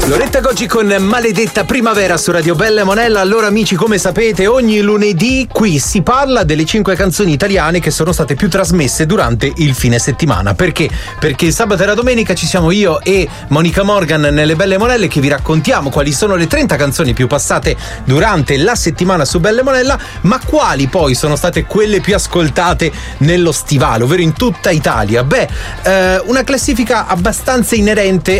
Loretta Goggi con Maledetta Primavera su Radio Bella e Monella. Allora amici, come sapete, ogni lunedì qui si parla delle 5 canzoni italiane che sono state più trasmesse durante il fine settimana. Perché? Perché il sabato e la domenica ci siamo io e Monica Morgan nelle Belle e Monelle che vi raccontiamo quali sono le 30 canzoni più passate durante la settimana su Belle e Monella, ma quali poi sono state quelle più ascoltate nello stivale, ovvero in tutta Italia. Una classifica abbastanza inerente